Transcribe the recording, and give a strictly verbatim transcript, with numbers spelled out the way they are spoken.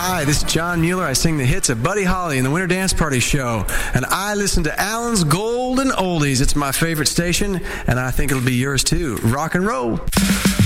Hi, this is John Mueller. I sing the hits of Buddy Holly in the Winter Dance Party Show. And I listen to Alan's Golden Oldies. It's my favorite station, and I think it'll be yours too. Rock and roll.